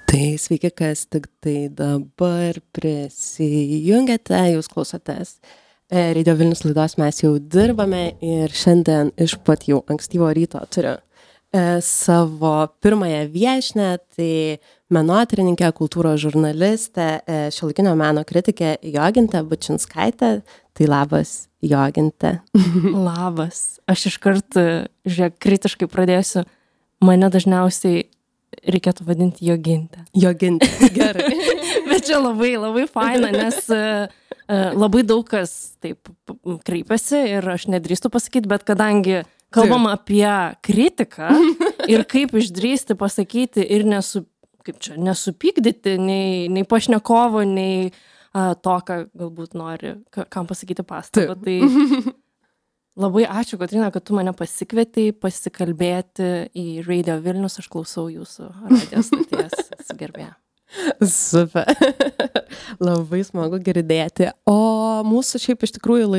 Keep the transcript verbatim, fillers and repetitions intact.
Tai sveiki, kas tik tai dabar prisijungiate, jūs klausotės e, Radio Vilnius laidos, mes jau dirbame ir šiandien iš pat jau ankstyvo ryto turiu e, savo pirmąją viešnę, tai menotyrininkė, kultūros žurnalistė, e, šiuolaikinio meno kritikė Jogintė Bučinskaitė. Tai labas, Jogintė. Labas. Aš iškart, žiūrėk, kritiškai pradėsiu. Mane dažniausiai reikėtų vadinti Jogintė. Jogintė, gerai. Bet čia labai, labai faina, nes uh, labai daug kas taip kreipiasi ir aš nedrįstu pasakyti, bet kadangi kalbam taip. Apie kritiką ir kaip išdrįsti pasakyti ir nesu, kaip čia, nesupykdyti nei, nei pašnekovo, nei uh, to, ką galbūt nori, kam pasakyti pastabą. Tai labai ačiū, Kotryna, kad tu mane pasikvietei pasikalbėti į Radio Vilnius. Aš klausau jūsų radijo stoties, esu gerbėja. Super. Labai smagu girdėti. O mūsų šiaip iš tikrųjų